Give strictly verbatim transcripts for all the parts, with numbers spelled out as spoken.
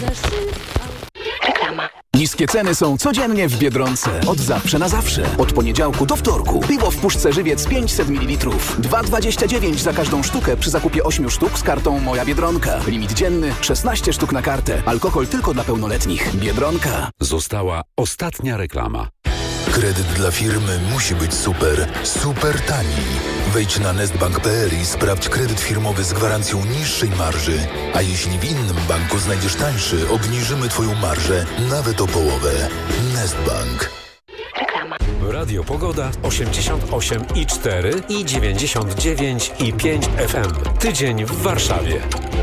Reklama. Niskie ceny są codziennie w Biedronce. Od zawsze na zawsze. Od poniedziałku do wtorku. Piwo w puszce Żywiec pięćset mililitrów. dwa dwadzieścia dziewięć za każdą sztukę przy zakupie ośmiu sztuk z kartą Moja Biedronka. Limit dzienny szesnaście sztuk na kartę. Alkohol tylko dla pełnoletnich. Biedronka. Została ostatnia reklama. Kredyt dla firmy musi być super, super tani. Wejdź na nestbank kropka p l i sprawdź kredyt firmowy z gwarancją niższej marży. A jeśli w innym banku znajdziesz tańszy, obniżymy Twoją marżę nawet o połowę. Nestbank. Reklama. Radio Pogoda osiemdziesiąt osiem i cztery i dziewięćdziesiąt dziewięć i pięć F M. Tydzień w Warszawie.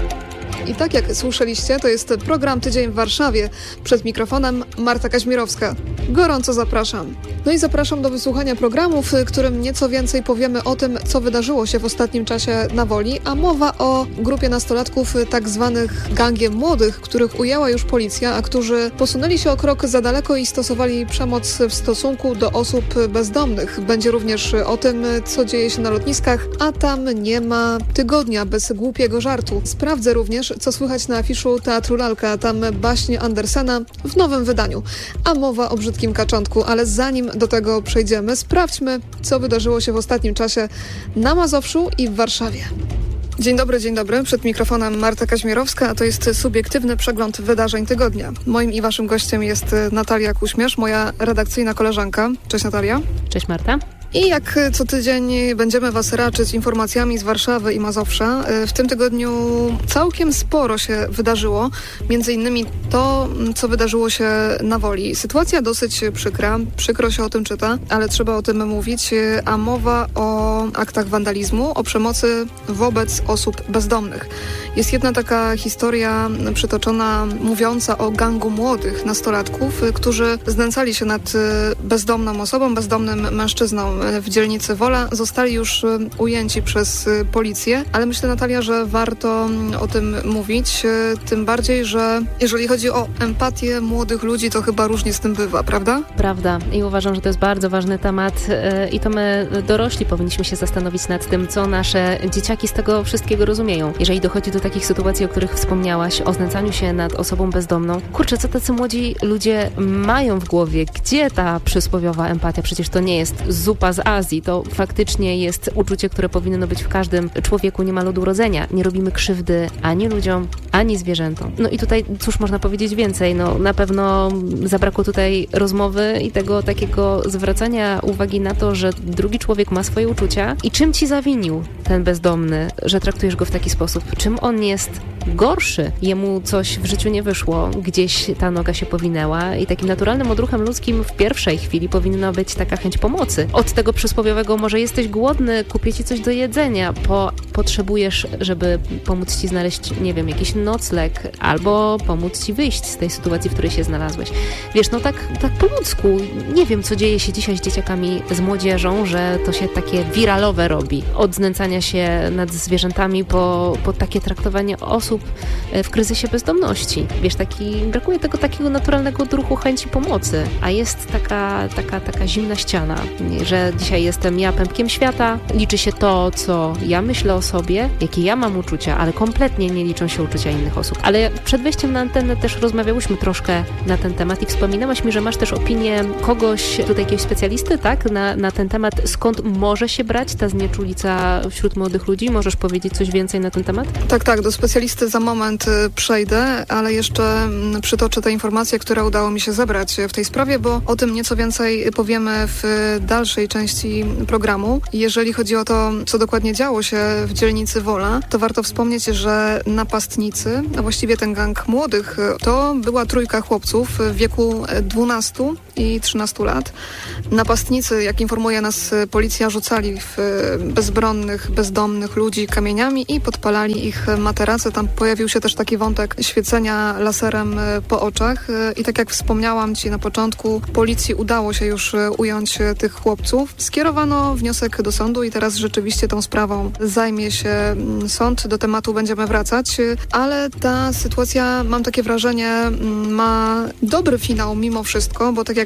I tak jak słyszeliście, to jest program Tydzień w Warszawie. Przed mikrofonem Marta Kaźmirowska. Gorąco zapraszam. No i zapraszam do wysłuchania programu, w którym nieco więcej powiemy o tym, co wydarzyło się w ostatnim czasie na Woli, a mowa o grupie nastolatków tak zwanych gangiem młodych, których ujęła już policja, a którzy posunęli się o krok za daleko i stosowali przemoc w stosunku do osób bezdomnych. Będzie również o tym, co dzieje się na lotniskach, a tam nie ma tygodnia bez głupiego żartu. Sprawdzę również, co słychać na afiszu Teatru Lalka, tam baśnie Andersena w nowym wydaniu. A mowa o brzydkim kaczątku, ale zanim do tego przejdziemy, sprawdźmy, co wydarzyło się w ostatnim czasie na Mazowszu i w Warszawie. Dzień dobry, dzień dobry. Przed mikrofonem Marta Kaźmirowska, a to jest subiektywny przegląd wydarzeń tygodnia. Moim i waszym gościem jest Natalia Kuśmierz, moja redakcyjna koleżanka. Cześć Natalia. Cześć Marta. I jak co tydzień będziemy was raczyć informacjami z Warszawy i Mazowsza. W tym tygodniu całkiem sporo się wydarzyło. Między innymi to, co wydarzyło się na Woli. Sytuacja dosyć przykra. Przykro się o tym czyta, ale trzeba o tym mówić. A mowa o aktach wandalizmu, o przemocy wobec osób bezdomnych. Jest jedna taka historia przytoczona, mówiąca o gangu młodych nastolatków, którzy znęcali się nad bezdomną osobą, bezdomnym mężczyzną w dzielnicy Wola. Zostali już ujęci przez policję, ale myślę, Natalia, że warto o tym mówić, tym bardziej, że jeżeli chodzi o empatię młodych ludzi, to chyba różnie z tym bywa, prawda? Prawda. I uważam, że to jest bardzo ważny temat i to my dorośli powinniśmy się zastanowić nad tym, co nasze dzieciaki z tego wszystkiego rozumieją. Jeżeli dochodzi do takich sytuacji, o których wspomniałaś, o znęcaniu się nad osobą bezdomną, kurczę, co tacy młodzi ludzie mają w głowie? Gdzie ta przysłowiowa empatia? Przecież to nie jest zupa z Azji, to faktycznie jest uczucie, które powinno być w każdym człowieku niemal od urodzenia. Nie robimy krzywdy ani ludziom, ani zwierzętom. No i tutaj, cóż można powiedzieć więcej? No na pewno zabrakło tutaj rozmowy i tego takiego zwracania uwagi na to, że drugi człowiek ma swoje uczucia i czym ci zawinił ten bezdomny, że traktujesz go w taki sposób? Czym on jest gorszy? Jemu coś w życiu nie wyszło, gdzieś ta noga się powinęła i takim naturalnym odruchem ludzkim w pierwszej chwili powinna być taka chęć pomocy. Od tego przysłowiowego może jesteś głodny, kupię ci coś do jedzenia, po, potrzebujesz, żeby pomóc ci znaleźć, nie wiem, jakiś nocleg albo pomóc ci wyjść z tej sytuacji, w której się znalazłeś. Wiesz, no tak, tak po ludzku. Nie wiem, co dzieje się dzisiaj z dzieciakami, z młodzieżą, że to się takie wiralowe robi. Od znęcania się nad zwierzętami po, po takie traktowanie osób w kryzysie bezdomności. Wiesz, taki, brakuje tego takiego naturalnego odruchu chęci pomocy, a jest taka, taka, taka zimna ściana, że dzisiaj jestem ja pępkiem świata, liczy się to, co ja myślę o sobie, jakie ja mam uczucia, ale kompletnie nie liczą się uczucia innych osób. Ale przed wejściem na antenę też rozmawiałyśmy troszkę na ten temat i wspominałaś mi, że masz też opinię kogoś, tutaj jakiegoś specjalisty, tak, na, na ten temat, skąd może się brać ta znieczulica wśród młodych ludzi? Możesz powiedzieć coś więcej na ten temat? Tak, tak, do specjalisty za moment przejdę, ale jeszcze przytoczę te informacje, które udało mi się zebrać w tej sprawie, bo o tym nieco więcej powiemy w dalszej części programu. Jeżeli chodzi o to, co dokładnie działo się w dzielnicy Wola, to warto wspomnieć, że napastnicy, a właściwie ten gang młodych, to była trójka chłopców w wieku dwunastu i trzynastu lat. Napastnicy, jak informuje nas policja, rzucali w bezbronnych, bezdomnych ludzi kamieniami i podpalali ich materace. Tam pojawił się też taki wątek świecenia laserem po oczach i tak jak wspomniałam ci na początku, policji udało się już ująć tych chłopców. Skierowano wniosek do sądu i teraz rzeczywiście tą sprawą zajmie się sąd. Do tematu będziemy wracać, ale ta sytuacja, mam takie wrażenie, ma dobry finał mimo wszystko, bo tak jak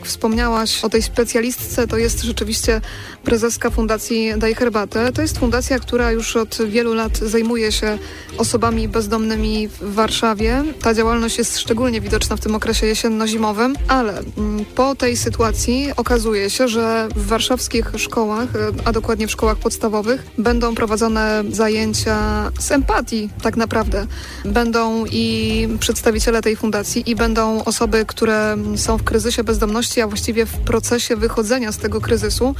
jak wspomniałaś o tej specjalistce, to jest rzeczywiście prezeska Fundacji Daj Herbatę. To jest fundacja, która już od wielu lat zajmuje się osobami bezdomnymi w Warszawie. Ta działalność jest szczególnie widoczna w tym okresie jesienno-zimowym, ale po tej sytuacji okazuje się, że w warszawskich szkołach, a dokładnie w szkołach podstawowych, będą prowadzone zajęcia z empatii tak naprawdę. Będą i przedstawiciele tej fundacji i będą osoby, które są w kryzysie bezdomności, a właściwie w procesie wychodzenia z tego kryzysu,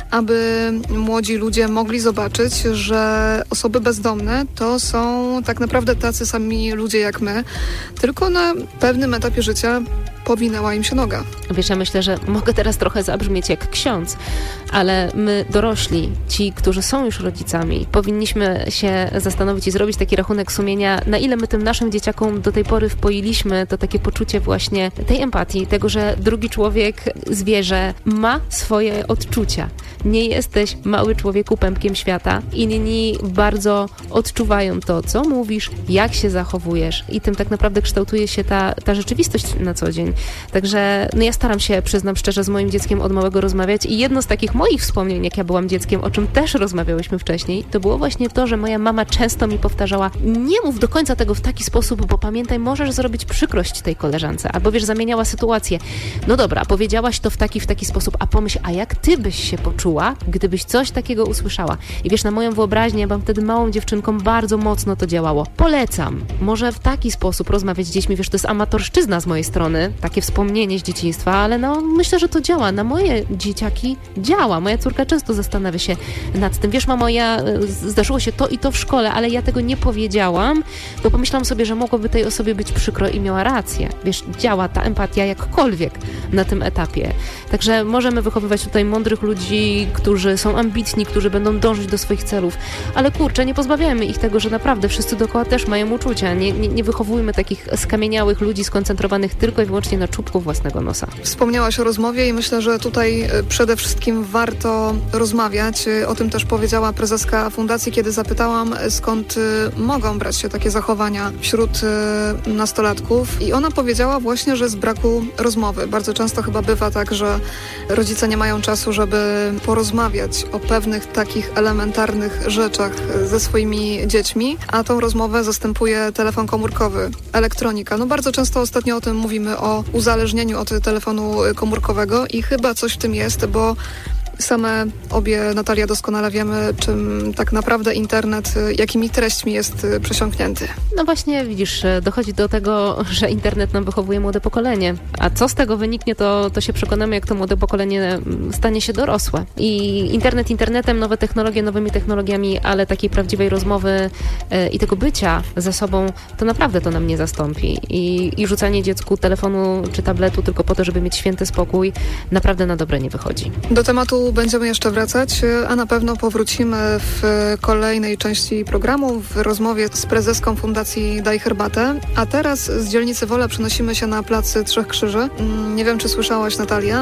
aby młodzi ludzie mogli zobaczyć, że osoby bezdomne to są tak naprawdę tacy sami ludzie jak my, tylko na pewnym etapie życia powinęła im się noga. Wiesz, ja myślę, że mogę teraz trochę zabrzmieć jak ksiądz, ale my dorośli, ci, którzy są już rodzicami, powinniśmy się zastanowić i zrobić taki rachunek sumienia, na ile my tym naszym dzieciakom do tej pory wpoiliśmy to takie poczucie właśnie tej empatii, tego, że drugi człowiek, zwierzę ma swoje odczucia. Nie jesteś, mały człowieku, pępkiem świata. Inni bardzo odczuwają to, co mówisz, jak się zachowujesz i tym tak naprawdę kształtuje się ta, ta rzeczywistość na co dzień. Także no ja staram się, przyznam szczerze, z moim dzieckiem od małego rozmawiać i jedno z takich moich wspomnień, jak ja byłam dzieckiem, o czym też rozmawiałyśmy wcześniej, to było właśnie to, że moja mama często mi powtarzała: nie mów do końca tego w taki sposób, bo pamiętaj, możesz zrobić przykrość tej koleżance, albo wiesz, zamieniała sytuację. No dobra, powiedziałaś to w taki, w taki sposób, a pomyśl, a jak ty byś się poczuła, gdybyś coś takiego usłyszała? I wiesz, na moją wyobraźnię, ja byłam wtedy małą dziewczynką, bardzo mocno to działało. Polecam, może w taki sposób rozmawiać z dziećmi, wiesz, to jest amatorszczyzna z mojej strony, takie wspomnienie z dzieciństwa, ale no myślę, że to działa. Na moje dzieciaki działa. Moja córka często zastanawia się nad tym. Wiesz, mamo, ja zdarzyło się to i to w szkole, ale ja tego nie powiedziałam, bo pomyślałam sobie, że mogłoby tej osobie być przykro i miała rację. Wiesz, działa ta empatia jakkolwiek na tym etapie. Także możemy wychowywać tutaj mądrych ludzi, którzy są ambitni, którzy będą dążyć do swoich celów, ale kurczę, nie pozbawiajmy ich tego, że naprawdę wszyscy dookoła też mają uczucia. Nie, nie, nie wychowujmy takich skamieniałych ludzi skoncentrowanych tylko i wyłącznie na czubku własnego nosa. Wspomniałaś o rozmowie i myślę, że tutaj przede wszystkim warto rozmawiać. O tym też powiedziała prezeska fundacji, kiedy zapytałam, skąd mogą brać się takie zachowania wśród nastolatków. I ona powiedziała właśnie, że z braku rozmowy. Bardzo często chyba bywa tak, że rodzice nie mają czasu, żeby porozmawiać o pewnych takich elementarnych rzeczach ze swoimi dziećmi, a tą rozmowę zastępuje telefon komórkowy, elektronika. No bardzo często ostatnio o tym mówimy, o uzależnieniu od telefonu komórkowego i chyba coś w tym jest, bo same obie, Natalia, doskonale wiemy, czym tak naprawdę internet, jakimi treśćmi jest przesiąknięty. No właśnie, widzisz, dochodzi do tego, że internet nam wychowuje młode pokolenie. A co z tego wyniknie, to, to się przekonamy, jak to młode pokolenie stanie się dorosłe. I internet internetem, nowe technologie nowymi technologiami, ale takiej prawdziwej rozmowy yy, i tego bycia ze sobą, to naprawdę to nam nie zastąpi. I, i rzucanie dziecku telefonu czy tabletu tylko po to, żeby mieć święty spokój, naprawdę na dobre nie wychodzi. Do tematu będziemy jeszcze wracać, a na pewno powrócimy w kolejnej części programu w rozmowie z prezeską Fundacji Daj Herbatę. A teraz z dzielnicy Wola przenosimy się na plac Trzech Krzyży. Nie wiem, czy słyszałaś, Natalia,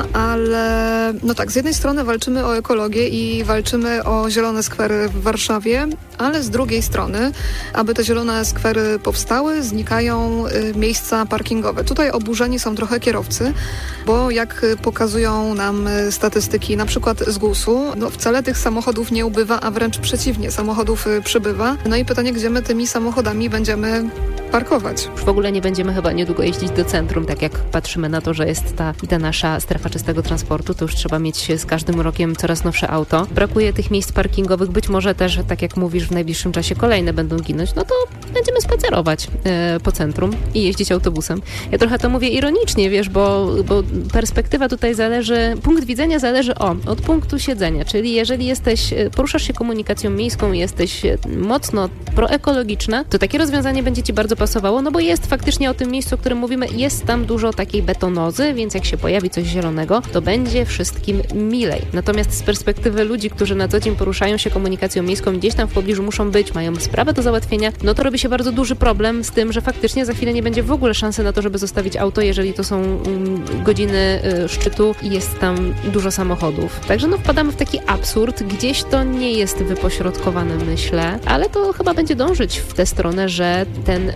ale no tak, z jednej strony walczymy o ekologię i walczymy o zielone skwery w Warszawie, ale z drugiej strony, aby te zielone skwery powstały, znikają miejsca parkingowe. Tutaj oburzeni są trochę kierowcy, bo jak pokazują nam statystyki, na przykład z gusu, no wcale tych samochodów nie ubywa, a wręcz przeciwnie, samochodów przybywa. No i pytanie, gdzie my tymi samochodami będziemy parkować? Już w ogóle nie będziemy chyba niedługo jeździć do centrum, tak jak patrzymy na to, że jest ta, ta nasza strefa czystego transportu, to już trzeba mieć z każdym rokiem coraz nowsze auto. Brakuje tych miejsc parkingowych, być może też, tak jak mówisz, w najbliższym czasie kolejne będą ginąć, no to będziemy spacerować e, po centrum i jeździć autobusem. Ja trochę to mówię ironicznie, wiesz, bo, bo perspektywa tutaj zależy, punkt widzenia zależy o, od punktu siedzenia, czyli jeżeli jesteś, poruszasz się komunikacją miejską i jesteś mocno proekologiczna, to takie rozwiązanie będzie Ci bardzo pasowało, no bo jest faktycznie o tym miejscu, o którym mówimy, jest tam dużo takiej betonozy, więc jak się pojawi coś zielonego, to będzie wszystkim milej. Natomiast z perspektywy ludzi, którzy na co dzień poruszają się komunikacją miejską, gdzieś tam w pobliżu muszą być, mają sprawę do załatwienia, no to robi się bardzo duży problem z tym, że faktycznie za chwilę nie będzie w ogóle szansy na to, żeby zostawić auto, jeżeli to są um, godziny y, szczytu i jest tam dużo samochodów. Także no wpadamy w taki absurd, gdzieś to nie jest wypośrodkowane, myślę, ale to chyba będzie dążyć w tę stronę, że ten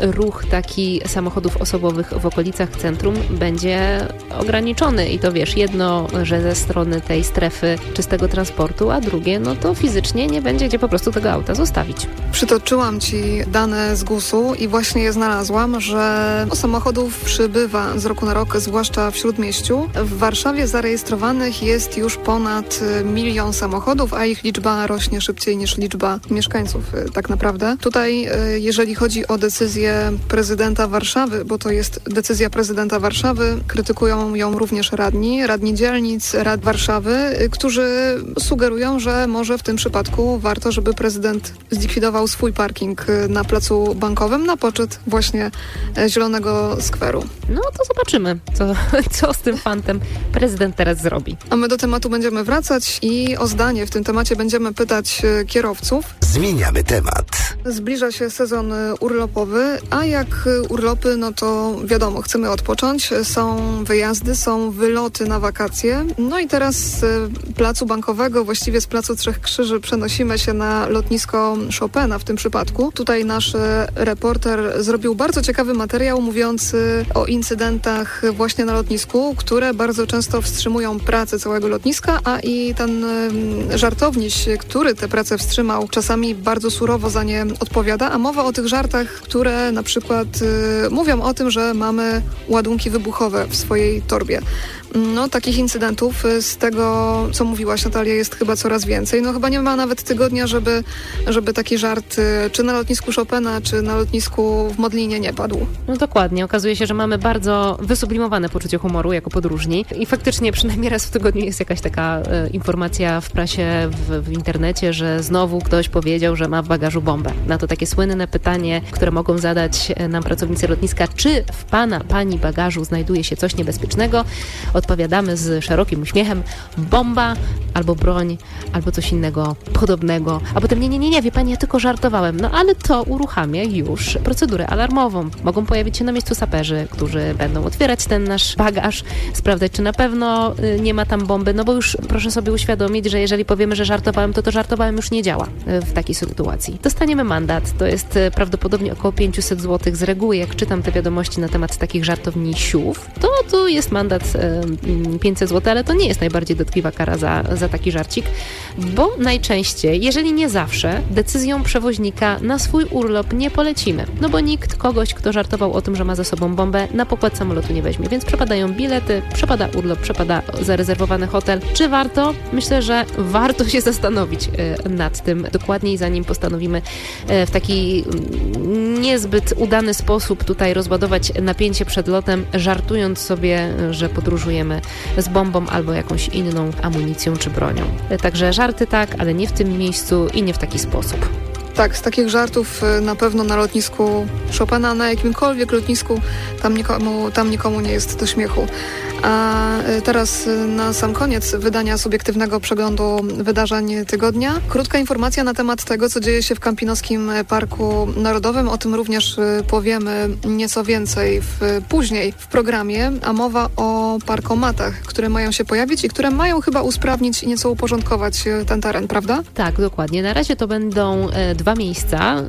ruch taki samochodów osobowych w okolicach centrum będzie ograniczony i to wiesz, jedno, że ze strony tej strefy czystego transportu, a drugie, no to fizycznie nie będzie gdzie po prostu tego auta zostawić. Przytoczyłam Ci dane z gusu i właśnie je znalazłam, że samochodów przybywa z roku na rok, zwłaszcza w Śródmieściu. W Warszawie zarejestrowanych jest już ponad milion samochodów, a ich liczba rośnie szybciej niż liczba mieszkańców tak naprawdę. Tutaj, jeżeli chodzi o decyzję prezydenta Warszawy, bo to jest decyzja prezydenta Warszawy, krytykują ją również radni, radni dzielnic, rad Warszawy, którzy sugerują, że może w tym przypadku warto, żeby prezydent zlikwidował swój parking na placu Bankowym na poczet właśnie Zielonego Skweru. No to zobaczymy, co, co z tym fantem prezydent teraz zrobi. A my do tematu będziemy wracać i o zdanie w tym temacie będziemy pytać kierowców. Zmieniamy temat. Zbliża się sezon urlopowy, a jak urlopy, no to wiadomo, chcemy odpocząć. Są wyjazdy, są wyloty na wakacje. No i teraz z placu Bankowego, właściwie z placu Trzech Krzyży przenosimy się na lotnisko Chopina w tym przypadku. Tutaj nasz reporter zrobił bardzo ciekawy materiał mówiący o incydentach właśnie na lotnisku, które bardzo często wstrzymują pracę całego lotniska, a i ten żartowniś, który tę pracę wstrzymał, czasami bardzo surowo za nie odpowiada, a mowa o tych żartach, które na przykład y, mówią o tym, że mamy ładunki wybuchowe w swojej torbie. No, takich incydentów z tego, co mówiłaś, Natalia, jest chyba coraz więcej. No chyba nie ma nawet tygodnia, żeby, żeby taki żart czy na lotnisku Chopina, czy na lotnisku w Modlinie nie padł. No dokładnie. Okazuje się, że mamy bardzo wysublimowane poczucie humoru jako podróżni i faktycznie przynajmniej raz w tygodniu jest jakaś taka e, informacja w prasie, w, w internecie, że znowu ktoś powiedział, że ma w bagażu bombę. Na to takie słynne pytanie, które mogą zadać nam pracownicy lotniska, czy w pana, pani bagażu znajduje się coś niebezpiecznego? Odpowiadamy z szerokim uśmiechem: bomba, albo broń, albo coś innego podobnego. A potem nie, nie, nie, nie, wie pani, ja tylko żartowałem. No ale to uruchamia już procedurę alarmową. Mogą pojawić się na miejscu saperzy, którzy będą otwierać ten nasz bagaż, sprawdzać, czy na pewno nie ma tam bomby, no bo już proszę sobie uświadomić, że jeżeli powiemy, że żartowałem, to to żartowałem już nie działa w takiej sytuacji. Dostaniemy mandat, to jest prawdopodobnie około pięćset złotych z reguły, jak czytam te wiadomości na temat takich żartownisiów, to tu jest mandat pięćset złotych, ale to nie jest najbardziej dotkliwa kara za, za taki żarcik, bo najczęściej, jeżeli nie zawsze, decyzją przewoźnika na swój urlop nie polecimy. No bo nikt kogoś, kto żartował o tym, że ma ze sobą bombę, na pokład samolotu nie weźmie. Więc przepadają bilety, przepada urlop, przepada zarezerwowany hotel. Czy warto? Myślę, że warto się zastanowić nad tym dokładniej, zanim postanowimy w taki niezbyt udany sposób tutaj rozładować napięcie przed lotem, żartując sobie, że podróżujemy z bombą albo jakąś inną amunicją czy bronią. Także żarty tak, ale nie w tym miejscu i nie w taki sposób. Tak, z takich żartów na pewno na lotnisku Chopina, na jakimkolwiek lotnisku, tam nikomu, tam nikomu nie jest do śmiechu. A teraz na sam koniec wydania subiektywnego przeglądu wydarzeń tygodnia. Krótka informacja na temat tego, co dzieje się w Kampinoskim Parku Narodowym. O tym również powiemy nieco więcej w, później w programie, a mowa o parkomatach, które mają się pojawić i które mają chyba usprawnić i nieco uporządkować ten teren, prawda? Tak, dokładnie. Na razie to będą dwa miejsca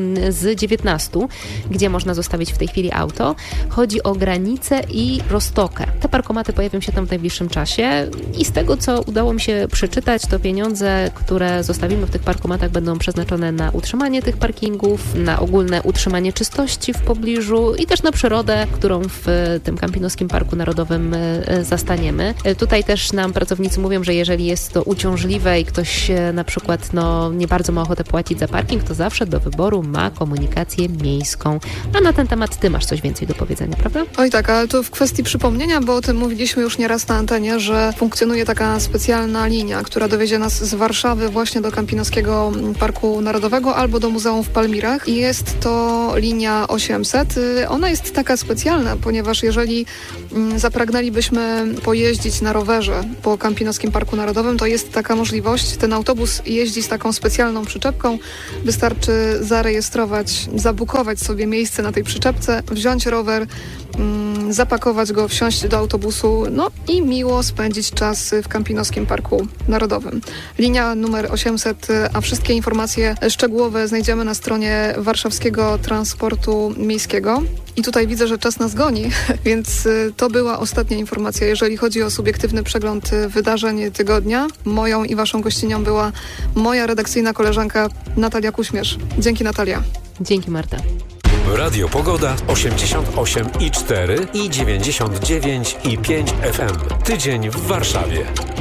z dziewiętnastu, gdzie można zostawić w tej chwili auto. Chodzi o Granicę i Roztokę. Te parkomaty pojawią się tam w najbliższym czasie i z tego, co udało mi się przeczytać, to pieniądze, które zostawimy w tych parkomatach, będą przeznaczone na utrzymanie tych parkingów, na ogólne utrzymanie czystości w pobliżu i też na przyrodę, którą w tym Kampinoskim Parku Narodowym zastaniemy. Tutaj też nam pracownicy mówią, że jeżeli jest to uciążliwe i ktoś na przykład no, nie bardzo ma ochotę płacić za parking, to zawsze do wyboru ma komunikację miejską. A na ten temat ty masz coś więcej do powiedzenia, prawda? Oj tak, ale to w kwestii przypomnienia, bo o tym mówiliśmy już nieraz na antenie, że funkcjonuje taka specjalna linia, która dowiezie nas z Warszawy właśnie do Kampinoskiego Parku Narodowego albo do Muzeum w Palmirach i jest to linia osiemset. Ona jest taka specjalna, ponieważ jeżeli zapragnęlibyśmy pojeździć na rowerze po Kampinoskim Parku Narodowym, to jest taka możliwość. Ten autobus jeździ z taką specjalną przyczepką, Wystarczy zarejestrować, zabukować sobie miejsce na tej przyczepce, wziąć rower, mm, zapakować go, wsiąść do autobusu, no i miło spędzić czas w Kampinoskim Parku Narodowym. Linia numer osiemset, a wszystkie informacje szczegółowe znajdziemy na stronie Warszawskiego Transportu Miejskiego. I tutaj widzę, że czas nas goni, więc to była ostatnia informacja, jeżeli chodzi o subiektywny przegląd wydarzeń tygodnia. Moją i waszą gościnią była moja redakcyjna koleżanka Natalia Kuśmierz. Dzięki, Natalia. Dzięki, Marta. Radio Pogoda osiemdziesiąt osiem i cztery i dziewięćdziesiąt dziewięć i pięć F M. Tydzień w Warszawie.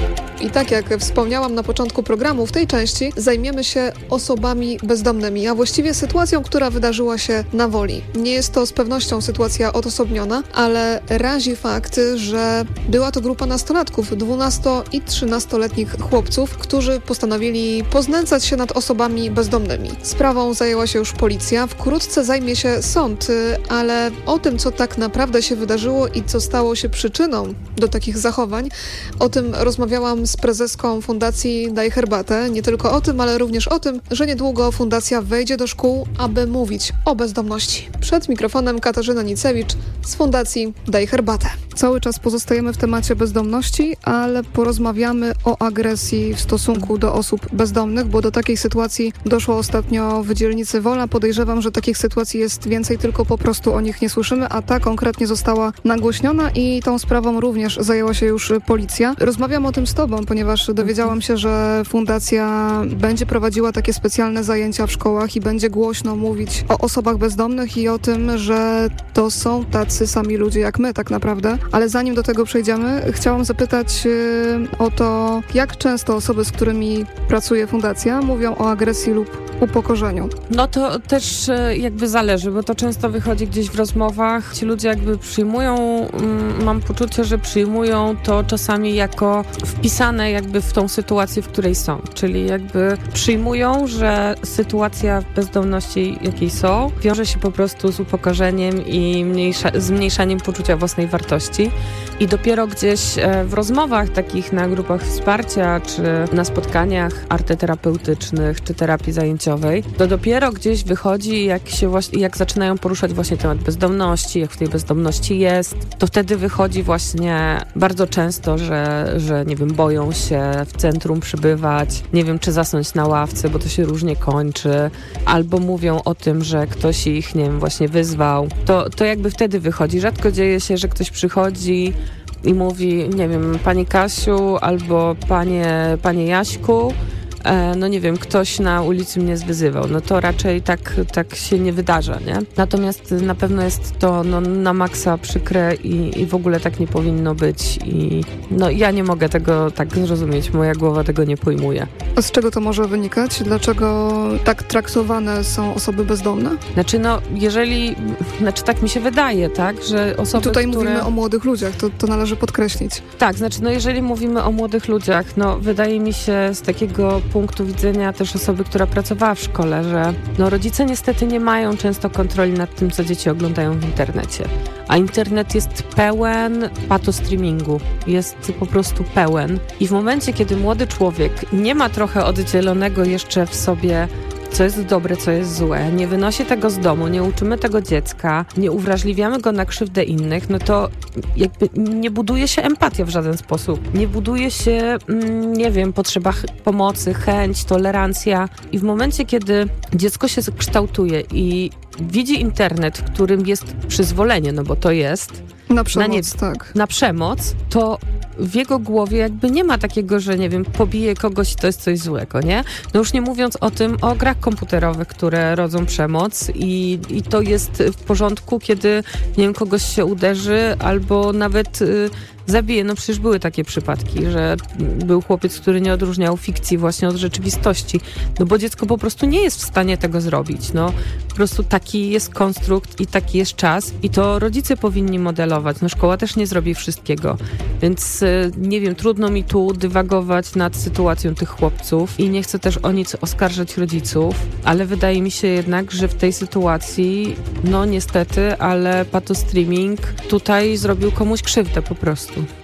I tak jak wspomniałam na początku programu, w tej części zajmiemy się osobami bezdomnymi, a właściwie sytuacją, która wydarzyła się na Woli. Nie jest to z pewnością sytuacja odosobniona, ale razi fakt, że była to grupa nastolatków, dwunasto- i trzynastoletnich chłopców, którzy postanowili poznęcać się nad osobami bezdomnymi. Sprawą zajęła się już policja, wkrótce zajmie się sąd, ale o tym, co tak naprawdę się wydarzyło i co stało się przyczyną do takich zachowań, o tym rozmawiałam z prezeską Fundacji Daj Herbatę. Nie tylko o tym, ale również o tym, że niedługo fundacja wejdzie do szkół, aby mówić o bezdomności. Przed mikrofonem Katarzyna Nicewicz z Fundacji Daj Herbatę. Cały czas pozostajemy w temacie bezdomności, ale porozmawiamy o agresji w stosunku do osób bezdomnych, bo do takiej sytuacji doszło ostatnio w dzielnicy Wola. Podejrzewam, że takich sytuacji jest więcej, tylko po prostu o nich nie słyszymy, a ta konkretnie została nagłośniona i tą sprawą również zajęła się już policja. Rozmawiam o tym z tobą, ponieważ dowiedziałam się, że fundacja będzie prowadziła takie specjalne zajęcia w szkołach i będzie głośno mówić o osobach bezdomnych i o tym, że to są tacy sami ludzie jak my tak naprawdę. Ale zanim do tego przejdziemy, chciałam zapytać o to, jak często osoby, z którymi pracuje fundacja, mówią o agresji lub upokorzeniu. No to też jakby zależy, bo to często wychodzi gdzieś w rozmowach. Ci ludzie jakby przyjmują, mam poczucie, że przyjmują to czasami jako wpisane jakby w tą sytuację, w której są. Czyli jakby przyjmują, że sytuacja bezdomności, jakiej są, wiąże się po prostu z upokorzeniem i mniejsza, zmniejszaniem poczucia własnej wartości. I dopiero gdzieś w rozmowach takich na grupach wsparcia, czy na spotkaniach arteterapeutycznych, czy terapii zajęciowej, to dopiero gdzieś wychodzi, jak się właśnie, jak zaczynają poruszać właśnie temat bezdomności, jak w tej bezdomności jest, to wtedy wychodzi właśnie bardzo często, że, że nie wiem, boją się w centrum przybywać, nie wiem, czy zasnąć na ławce, bo to się różnie kończy, albo mówią o tym, że ktoś ich, nie wiem, właśnie wyzwał. To, to jakby wtedy wychodzi. Rzadko dzieje się, że ktoś przychodzi i mówi, nie wiem, pani Kasiu albo panie, panie Jaśku, no nie wiem, ktoś na ulicy mnie zwyzywał, no to raczej tak, tak się nie wydarza, nie? Natomiast na pewno jest to no, na maksa przykre i, i w ogóle tak nie powinno być i no ja nie mogę tego tak zrozumieć, moja głowa tego nie pojmuje. A z czego to może wynikać? Dlaczego tak traktowane są osoby bezdomne? Znaczy no, jeżeli, znaczy tak mi się wydaje, tak, że osoby, I tutaj które... mówimy o młodych ludziach, to, to należy podkreślić. Tak, znaczy no jeżeli mówimy o młodych ludziach, no wydaje mi się z takiego punktu widzenia też osoby, która pracowała w szkole, że no rodzice niestety nie mają często kontroli nad tym, co dzieci oglądają w internecie. A internet jest pełen patostreamingu. Jest po prostu pełen. I w momencie, kiedy młody człowiek nie ma trochę oddzielonego jeszcze w sobie, co jest dobre, co jest złe, nie wynosi tego z domu, nie uczymy tego dziecka, nie uwrażliwiamy go na krzywdę innych, no to jakby nie buduje się empatia w żaden sposób. Nie buduje się, nie wiem, potrzeba ch- pomocy, chęć, tolerancja. I w momencie, kiedy dziecko się kształtuje i widzi internet, w którym jest przyzwolenie, no bo to jest, na przemoc, na, nie, tak. na przemoc, to w jego głowie jakby nie ma takiego, że nie wiem, pobije kogoś i to jest coś złego, nie? No już nie mówiąc o tym, o grach komputerowych, które rodzą przemoc i, i to jest w porządku, kiedy, nie wiem, kogoś się uderzy albo nawet y, zabije. No przecież były takie przypadki, że był chłopiec, który nie odróżniał fikcji właśnie od rzeczywistości, no bo dziecko po prostu nie jest w stanie tego zrobić, no. Po prostu taki jest konstrukt i taki jest czas i to rodzice powinni modelować. No szkoła też nie zrobi wszystkiego, więc nie wiem, trudno mi tu dywagować nad sytuacją tych chłopców i nie chcę też o nic oskarżać rodziców, ale wydaje mi się jednak, że w tej sytuacji, no niestety, ale patostreaming tutaj zrobił komuś krzywdę po prostu.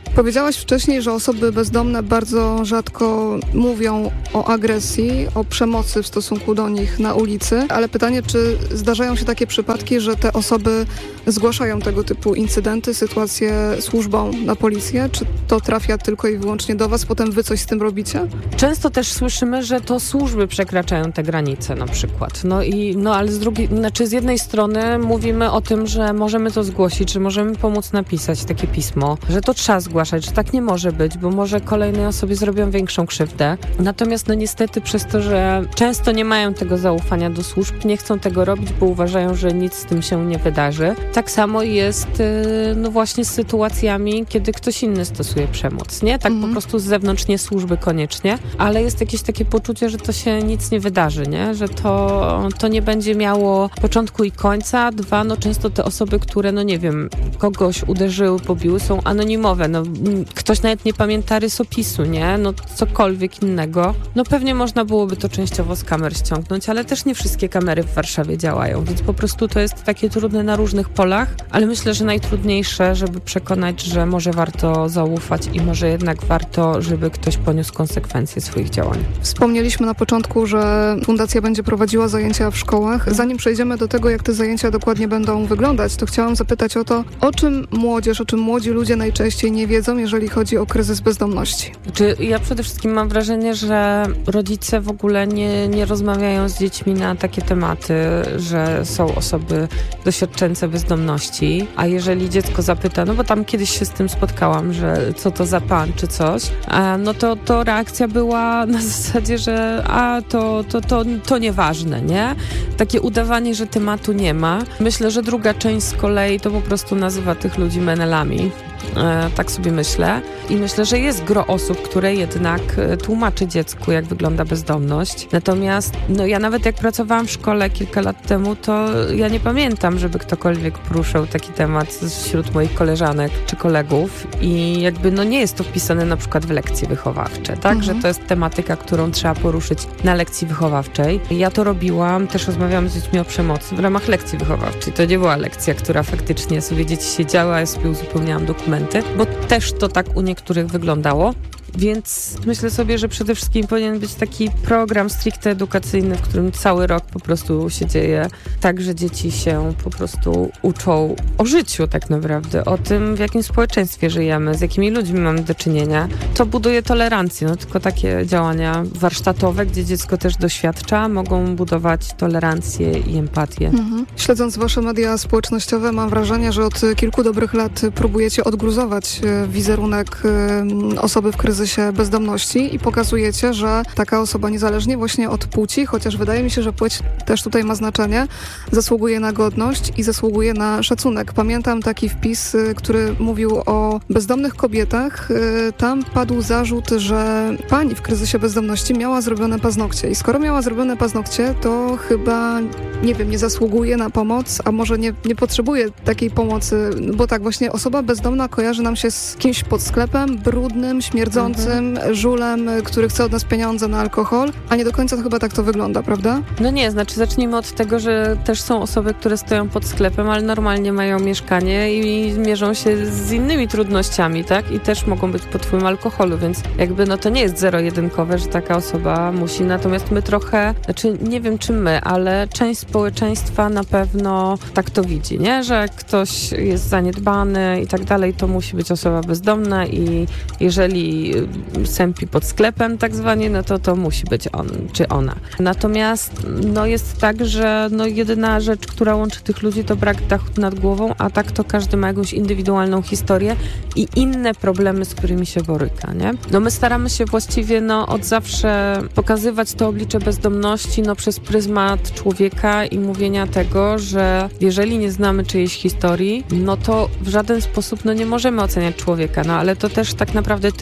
Powiedziałaś wcześniej, że osoby bezdomne bardzo rzadko mówią o agresji, o przemocy w stosunku do nich na ulicy, ale pytanie, czy zdarzają się takie przypadki, że te osoby zgłaszają tego typu incydenty, sytuacje służbom, na policję? Czy to trafia tylko i wyłącznie do was, potem wy coś z tym robicie? Często też słyszymy, że to służby przekraczają te granice na przykład. No i no ale z drugiej, znaczy z jednej strony mówimy o tym, że możemy to zgłosić, że możemy pomóc napisać takie pismo, że to trzeba zgłaszać, że tak nie może być, bo może kolejnej osobie zrobią większą krzywdę. Natomiast no niestety przez to, że często nie mają tego zaufania do służb, nie chcą tego robić, bo uważają, że nic z tym się nie wydarzy. Tak samo jest no właśnie z sytuacjami, kiedy ktoś inny stosuje przemoc, nie? Tak mhm. po prostu z zewnątrz, nie służby koniecznie, ale jest jakieś takie poczucie, że to się nic nie wydarzy, nie? Że to, to nie będzie miało początku i końca. Dwa, no często te osoby, które, no nie wiem, kogoś uderzyły, pobiły, są anonimowe. No, ktoś nawet nie pamięta rysopisu, nie? No cokolwiek innego. No pewnie można byłoby to częściowo z kamer ściągnąć, ale też nie wszystkie kamery w Warszawie działają, więc po prostu to jest takie trudne na różnych polach, ale myślę, że najtrudniejsze, żeby przekonać, że może warto zaufać i może jednak warto, żeby ktoś poniósł konsekwencje swoich działań. Wspomnieliśmy na początku, że fundacja będzie prowadziła zajęcia w szkołach. Zanim przejdziemy do tego, jak te zajęcia dokładnie będą wyglądać, to chciałam zapytać o to, o czym młodzież, o czym młodzi ludzie najczęściej nie wiedzą, jeżeli chodzi o kryzys bezdomności. Znaczy, ja przede wszystkim mam wrażenie, że rodzice w ogóle nie, nie rozmawiają z dziećmi na takie tematy, że są osoby doświadczające bezdomności, a jeżeli dziecko zapyta, no bo tam kiedyś się z tym spotkałam, że co to za pan, czy coś, a no to, to reakcja była na zasadzie, że a to, to, to, to nieważne, nie? Takie udawanie, że tematu nie ma. Myślę, że druga część z kolei to po prostu nazywa tych ludzi menelami. E, tak sobie myślę. I myślę, że jest gro osób, które jednak tłumaczy dziecku, jak wygląda bezdomność. Natomiast no ja nawet jak pracowałam w szkole kilka lat temu, to ja nie pamiętam, żeby ktokolwiek poruszył taki temat wśród moich koleżanek czy kolegów i jakby no nie jest to wpisane na przykład w lekcje wychowawcze, tak? Mhm. Że to jest tematyka, którą trzeba poruszyć na lekcji wychowawczej. Ja to robiłam, też rozmawiałam z dziećmi o przemocy w ramach lekcji wychowawczej. To nie była lekcja, która faktycznie sobie dzieci siedziała, a ja sobie uzupełniałam dokumenty, bo też to tak u niektórych wyglądało. Więc myślę sobie, że przede wszystkim powinien być taki program stricte edukacyjny, w którym cały rok po prostu się dzieje tak, że dzieci się po prostu uczą o życiu tak naprawdę, o tym, w jakim społeczeństwie żyjemy, z jakimi ludźmi mamy do czynienia. To buduje tolerancję, no tylko takie działania warsztatowe, gdzie dziecko też doświadcza, mogą budować tolerancję i empatię. Mhm. Śledząc wasze media społecznościowe, mam wrażenie, że od kilku dobrych lat próbujecie odgruzować wizerunek osoby w kryzysie bezdomności i pokazujecie, że taka osoba niezależnie właśnie od płci, chociaż wydaje mi się, że płeć też tutaj ma znaczenie, zasługuje na godność i zasługuje na szacunek. Pamiętam taki wpis, który mówił o bezdomnych kobietach. Tam padł zarzut, że pani w kryzysie bezdomności miała zrobione paznokcie i skoro miała zrobione paznokcie, to chyba, nie wiem, nie zasługuje na pomoc, a może nie, nie potrzebuje takiej pomocy, bo tak właśnie osoba bezdomna kojarzy nam się z kimś pod sklepem, brudnym, śmierdzącym, Mhm. żulem, który chce od nas pieniądze na alkohol, a nie do końca to chyba tak to wygląda, prawda? No nie, znaczy zacznijmy od tego, że też są osoby, które stoją pod sklepem, ale normalnie mają mieszkanie i mierzą się z innymi trudnościami, tak? I też mogą być pod wpływem alkoholu, więc jakby no to nie jest zero-jedynkowe, że taka osoba musi, natomiast my trochę, znaczy nie wiem czy my, ale część społeczeństwa na pewno tak to widzi, nie? Że ktoś jest zaniedbany i tak dalej, to musi być osoba bezdomna i jeżeli sępi pod sklepem tak zwanie, no to to musi być on czy ona. Natomiast no jest tak, że no jedyna rzecz, która łączy tych ludzi, to brak dachu nad głową, a tak to każdy ma jakąś indywidualną historię i inne problemy, z którymi się boryka, nie? No my staramy się właściwie no od zawsze pokazywać to oblicze bezdomności no przez pryzmat człowieka i mówienia tego, że jeżeli nie znamy czyjejś historii, no to w żaden sposób no nie możemy oceniać człowieka, no ale to też tak naprawdę tyczy się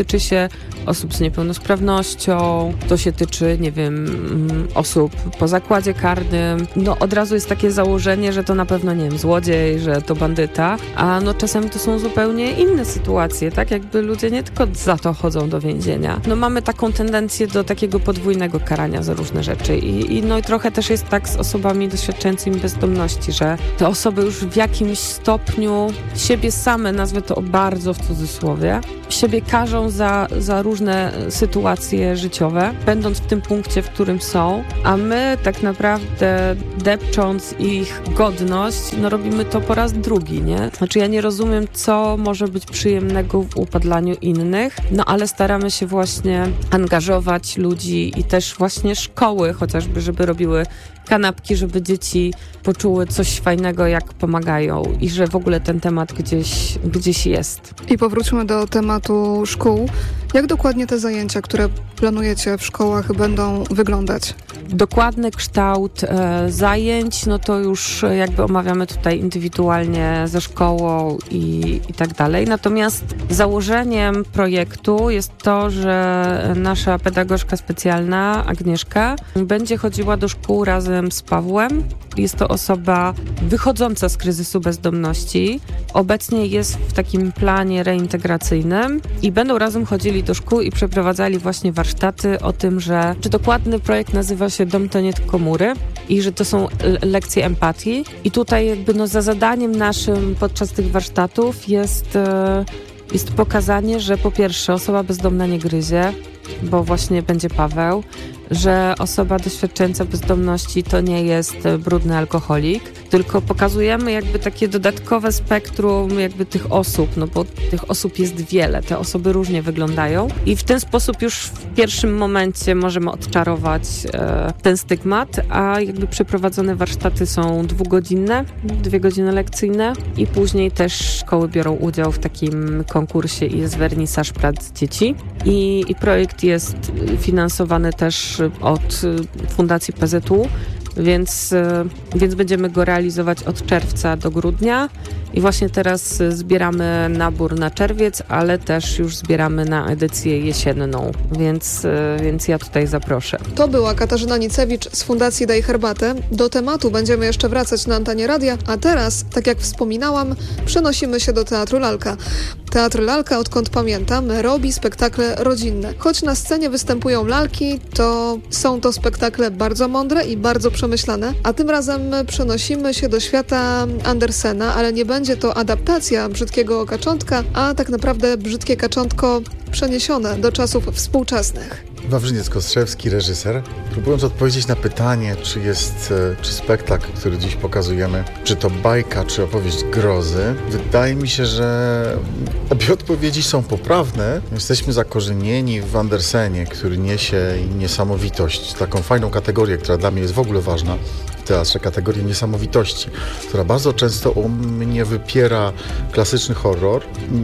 tyczy osób z niepełnosprawnością, to się tyczy, nie wiem, osób po zakładzie karnym. No od razu jest takie założenie, że to na pewno, nie wiem, złodziej, że to bandyta, a no czasami to są zupełnie inne sytuacje, tak? Jakby ludzie nie tylko za to chodzą do więzienia. No mamy taką tendencję do takiego podwójnego karania za różne rzeczy i, i no i trochę też jest tak z osobami doświadczającymi bezdomności, że te osoby już w jakimś stopniu siebie same, nazwę to bardzo w cudzysłowie, siebie karzą za, za różne sytuacje życiowe, będąc w tym punkcie, w którym są, a my tak naprawdę depcząc ich godność, no robimy to po raz drugi, nie? Znaczy ja nie rozumiem, co może być przyjemnego w upadlaniu innych, no ale staramy się właśnie angażować ludzi i też właśnie szkoły chociażby, żeby robiły kanapki, żeby dzieci poczuły coś fajnego, jak pomagają i że w ogóle ten temat gdzieś, gdzieś jest. I powróćmy do tematu szkół. Jak dokładnie te zajęcia, które planujecie w szkołach, będą wyglądać? Dokładny kształt e, zajęć, no to już jakby omawiamy tutaj indywidualnie ze szkołą i, i tak dalej. Natomiast założeniem projektu jest to, że nasza pedagogzka specjalna, Agnieszka, będzie chodziła do szkół razem z Pawłem. Jest to osoba wychodząca z kryzysu bezdomności. Obecnie jest w takim planie reintegracyjnym i będą razem chodzili do szkół i przeprowadzali właśnie warsztaty o tym, że, że dokładny projekt nazywa się Dom to nie tylko mury i że to są lekcje empatii. I tutaj jakby no za zadaniem naszym podczas tych warsztatów jest, jest pokazanie, że po pierwsze osoba bezdomna nie gryzie, bo właśnie będzie Paweł, że osoba doświadczająca bezdomności to nie jest brudny alkoholik, tylko pokazujemy jakby takie dodatkowe spektrum jakby tych osób, no bo tych osób jest wiele, te osoby różnie wyglądają i w ten sposób już w pierwszym momencie możemy odczarować e, ten stygmat, a jakby przeprowadzone warsztaty są dwugodzinne, dwie godziny lekcyjne i później też szkoły biorą udział w takim konkursie i jest wernisaż prac dzieci i, i projekt jest finansowany też od Fundacji P Z U, więc, więc będziemy go realizować od czerwca do grudnia i właśnie teraz zbieramy nabór na czerwiec, ale też już zbieramy na edycję jesienną, więc, więc ja tutaj zaproszę. To była Katarzyna Nicewicz z Fundacji Daj Herbatę. Do tematu będziemy jeszcze wracać na antenie radia, a teraz, tak jak wspominałam, przenosimy się do Teatru Lalka. Teatr Lalka, odkąd pamiętam, robi spektakle rodzinne. Choć na scenie występują lalki, to są to spektakle bardzo mądre i bardzo przemyślane, a tym razem przenosimy się do świata Andersena, ale nie będzie to adaptacja Brzydkiego Kaczątka, a tak naprawdę Brzydkie Kaczątko przeniesione do czasów współczesnych. Wawrzyniec Kostrzewski, reżyser. Próbując odpowiedzieć na pytanie, czy jest, czy spektakl, który dziś pokazujemy, czy to bajka, czy opowieść grozy, wydaje mi się, że obie odpowiedzi są poprawne. Jesteśmy zakorzenieni w Andersenie, który niesie niesamowitość, taką fajną kategorię, która dla mnie jest w ogóle ważna w teatrze, kategorię niesamowitości, która bardzo często u mnie wypiera klasyczny horror.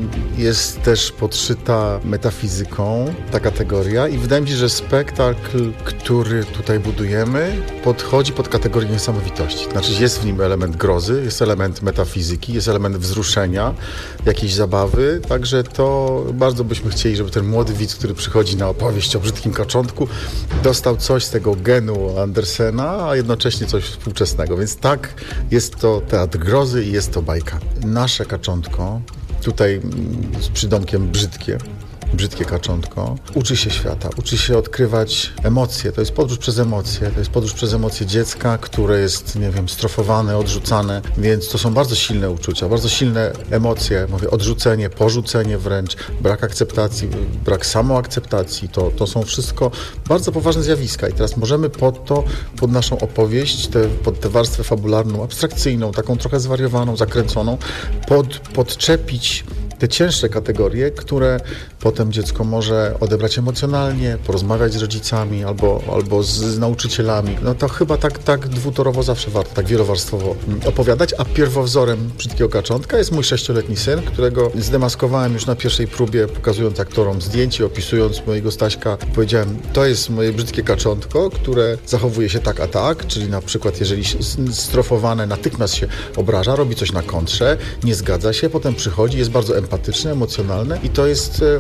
Jest też podszyta metafizyką ta kategoria i wydaje mi się, że spektakl, który tutaj budujemy, podchodzi pod kategorię niesamowitości. Znaczy jest w nim element grozy, jest element metafizyki, jest element wzruszenia, jakiejś zabawy, także to bardzo byśmy chcieli, żeby ten młody widz, który przychodzi na opowieść o Brzydkim Kaczątku, dostał coś z tego genu Andersena, a jednocześnie coś współczesnego. Więc tak, jest to teatr grozy i jest to bajka. Nasze Kaczątko, tutaj z przydomkiem brzydkie, Brzydkie Kaczątko, uczy się świata, uczy się odkrywać emocje. To jest podróż przez emocje, to jest podróż przez emocje dziecka, które jest, nie wiem, strofowane, odrzucane, więc to są bardzo silne uczucia, bardzo silne emocje, mówię, odrzucenie, porzucenie wręcz, brak akceptacji, brak samoakceptacji, to, to są wszystko bardzo poważne zjawiska i teraz możemy pod to, pod naszą opowieść, te, pod tę warstwę fabularną, abstrakcyjną, taką trochę zwariowaną, zakręconą, pod, podczepić te cięższe kategorie, które potem dziecko może odebrać emocjonalnie, porozmawiać z rodzicami albo, albo z, z nauczycielami. No to chyba tak, tak dwutorowo zawsze warto, tak wielowarstwowo opowiadać, a pierwowzorem Brzydkiego Kaczątka jest mój sześcioletni syn, którego zdemaskowałem już na pierwszej próbie, pokazując aktorom zdjęcie, opisując mojego Staśka. Powiedziałem, to jest moje Brzydkie Kaczątko, które zachowuje się tak a tak, czyli na przykład jeżeli strofowane natychmiast się obraża, robi coś na kontrze, nie zgadza się, potem przychodzi, jest bardzo empatyczne, emocjonalne i to jest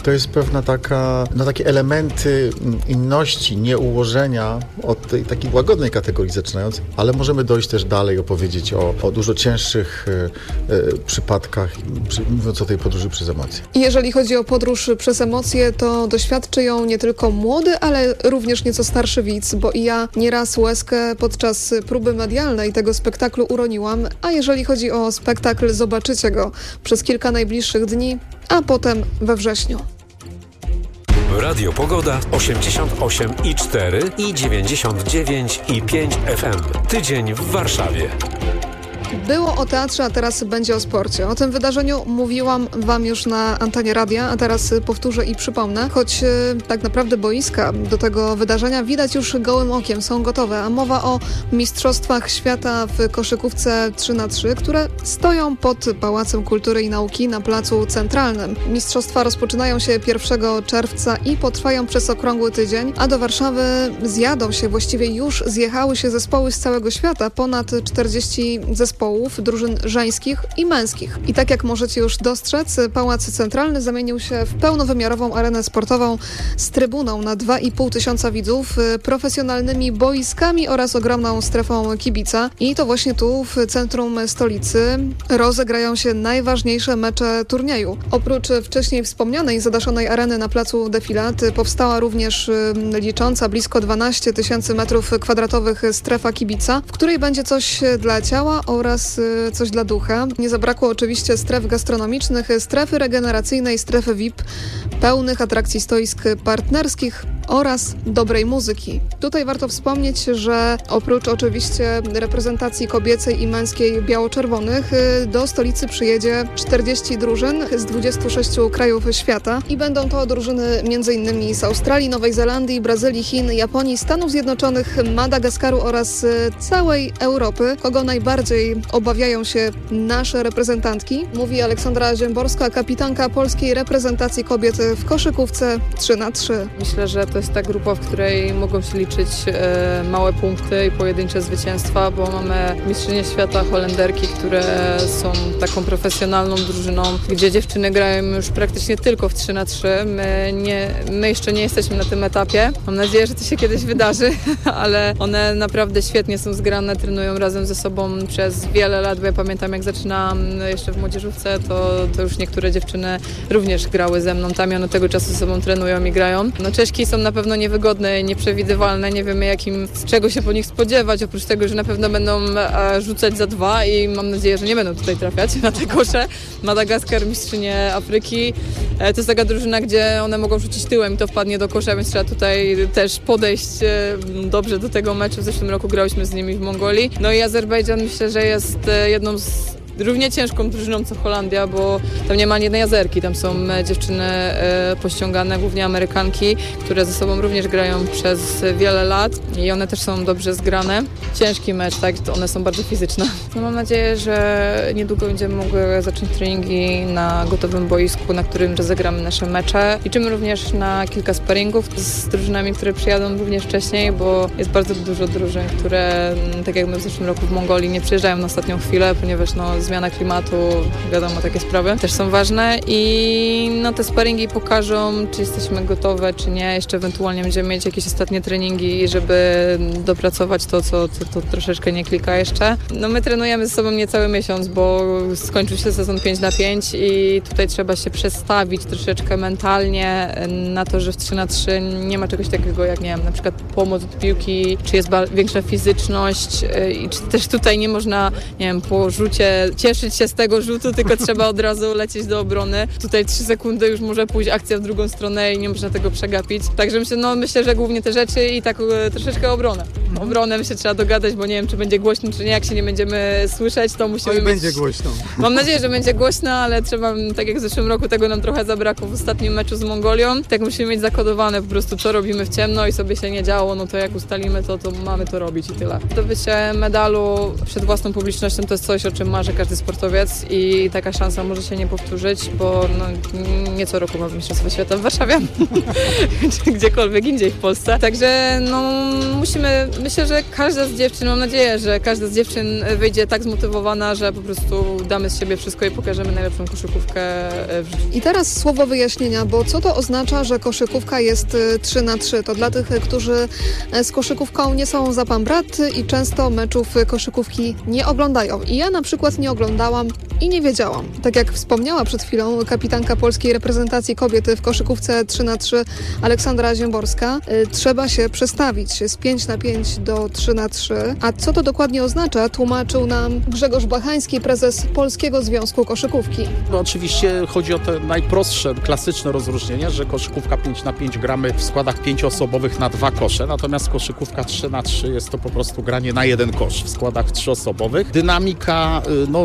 to jest pewna taka, no takie elementy inności, nieułożenia od tej takiej łagodnej kategorii zaczynając, ale możemy dojść też dalej, opowiedzieć o, o dużo cięższych e, e, przypadkach, przy, mówiąc o tej podróży przez emocje. I jeżeli chodzi o podróż przez emocje, to doświadczy ją nie tylko młody, ale również nieco starszy widz, bo i ja nieraz łezkę podczas próby medialnej tego spektaklu uroniłam, a jeżeli chodzi o spektakl, zobaczycie go przez kilka najbliższych dni, a potem we wrześniu. Radio Pogoda osiemdziesiąt osiem i cztery i dziewięćdziesiąt dziewięć i pięć F M. Tydzień w Warszawie. Było o teatrze, a teraz będzie o sporcie. O tym wydarzeniu mówiłam Wam już na antenie radia, a teraz powtórzę i przypomnę. Choć tak naprawdę boiska do tego wydarzenia widać już gołym okiem, są gotowe, a mowa o Mistrzostwach Świata w koszykówce trzy na trzy, które stoją pod Pałacem Kultury i Nauki na Placu Centralnym. Mistrzostwa rozpoczynają się pierwszego czerwca i potrwają przez okrągły tydzień, a do Warszawy zjadą się, właściwie już zjechały się zespoły z całego świata, ponad czterdzieści zespołów. Drużyn żeńskich i męskich. I tak jak możecie już dostrzec, Pałac Centralny zamienił się w pełnowymiarową arenę sportową z trybuną na dwa i pół tysiąca widzów, profesjonalnymi boiskami oraz ogromną strefą kibica. I to właśnie tu, w centrum stolicy, rozegrają się najważniejsze mecze turnieju. Oprócz wcześniej wspomnianej zadaszonej areny na placu Defilat, powstała również licząca blisko dwanaście tysięcy metrów kwadratowych strefa kibica, w której będzie coś dla ciała oraz coś dla ducha. Nie zabrakło oczywiście stref gastronomicznych, strefy regeneracyjnej, strefy V I P, pełnych atrakcji stoisk partnerskich oraz dobrej muzyki. Tutaj warto wspomnieć, że oprócz oczywiście reprezentacji kobiecej i męskiej biało-czerwonych do stolicy przyjedzie czterdzieści drużyn z dwudziestu sześciu krajów świata i będą to drużyny m.in. z Australii, Nowej Zelandii, Brazylii, Chin, Japonii, Stanów Zjednoczonych, Madagaskaru oraz całej Europy. Kogo najbardziej obawiają się nasze reprezentantki? Mówi Aleksandra Ziemborska, kapitanka polskiej reprezentacji kobiet w koszykówce trzy na trzy. Myślę, że to jest ta grupa, w której mogą się liczyć e, małe punkty i pojedyncze zwycięstwa, bo mamy mistrzynie świata Holenderki, które są taką profesjonalną drużyną, gdzie dziewczyny grają już praktycznie tylko w trzy na trzy. My, nie, my jeszcze nie jesteśmy na tym etapie. Mam nadzieję, że to się kiedyś wydarzy, ale one naprawdę świetnie są zgrane, trenują razem ze sobą przez wiele lat, bo ja pamiętam, jak zaczynałam jeszcze w młodzieżówce, to, to już niektóre dziewczyny również grały ze mną tam i one tego czasu ze sobą trenują i grają. No Czeszki są na pewno niewygodne, nieprzewidywalne, nie wiemy jakim, z czego się po nich spodziewać, oprócz tego, że na pewno będą e, rzucać za dwa i mam nadzieję, że nie będą tutaj trafiać na te kosze. Madagaskar, mistrzynie Afryki, e, to jest taka drużyna, gdzie one mogą rzucić tyłem i to wpadnie do kosza, więc trzeba tutaj też podejść e, dobrze do tego meczu. W zeszłym roku grałyśmy z nimi w Mongolii. No i Azerbejdżan myślę, że jest e, jedną z równie ciężką drużyną co Holandia, bo tam nie ma ani jednej Azerki, tam są dziewczyny e, pościągane, głównie Amerykanki, które ze sobą również grają przez wiele lat i one też są dobrze zgrane. Ciężki mecz, tak, one są bardzo fizyczne. No, mam nadzieję, że niedługo będziemy mogły zacząć treningi na gotowym boisku, na którym rozegramy nasze mecze. Liczymy również na kilka sparingów z drużynami, które przyjadą również wcześniej, bo jest bardzo dużo drużyn, które, tak jak my w zeszłym roku w Mongolii, nie przyjeżdżają na ostatnią chwilę, ponieważ no, zmiana klimatu, wiadomo, takie sprawy też są ważne i no, te sparingi pokażą, czy jesteśmy gotowe, czy nie. Jeszcze ewentualnie będziemy mieć jakieś ostatnie treningi, żeby dopracować to, co to, to troszeczkę nie klika jeszcze. No my trenujemy ze sobą niecały miesiąc, bo skończył się sezon pięć na pięć i tutaj trzeba się przestawić troszeczkę mentalnie na to, że w trzy na trzy nie ma czegoś takiego jak, nie wiem, na przykład pomoc od piłki, czy jest większa fizyczność i czy też tutaj nie można, nie wiem, po rzucie cieszyć się z tego rzutu, tylko trzeba od razu lecieć do obrony. Tutaj trzy sekundy już może pójść akcja w drugą stronę i nie można tego przegapić. Także myślę, no, myślę, że głównie te rzeczy i tak e, troszeczkę obronę. Obronę myślę, trzeba dogadać, bo nie wiem, czy będzie głośno, czy nie. Jak się nie będziemy słyszeć, to musimy Oj, mieć... będzie głośno. Mam nadzieję, że będzie głośno, ale trzeba, tak jak w zeszłym roku, tego nam trochę zabrakło w ostatnim meczu z Mongolią. Tak musimy mieć zakodowane po prostu, co robimy w ciemno i sobie się nie działo, no to jak ustalimy to, to mamy to robić i tyle. Zdobycie medalu przed własną publicznością to jest coś, o czym marzy każdy sportowiec i taka szansa może się nie powtórzyć, bo no, nie co roku mamy Mistrzostwa Świata w Warszawie, czy gdziekolwiek indziej w Polsce. Także no, musimy, myślę, że każda z dziewczyn, mam nadzieję, że każda z dziewczyn wyjdzie tak zmotywowana, że po prostu damy z siebie wszystko i pokażemy najlepszą koszykówkę w życiu. I teraz słowo wyjaśnienia, bo co to oznacza, że koszykówka jest trzy na trzy? To dla tych, którzy z koszykówką nie są za pan brat i często meczów koszykówki nie oglądają. I ja na przykład nie oglądałam i nie wiedziałam. Tak jak wspomniała przed chwilą kapitanka polskiej reprezentacji kobiety w koszykówce trzy na trzy Aleksandra Ziemborska, y, trzeba się przestawić z pięć na pięć do trzy na trzy. A co to dokładnie oznacza, tłumaczył nam Grzegorz Bachański, prezes Polskiego Związku Koszykówki. No, oczywiście chodzi o te najprostsze, klasyczne rozróżnienie, że koszykówka pięć na pięć gramy w składach pięcioosobowych na dwa kosze, natomiast koszykówka trzy na trzy jest to po prostu granie na jeden kosz w składach trzyosobowych. Dynamika, no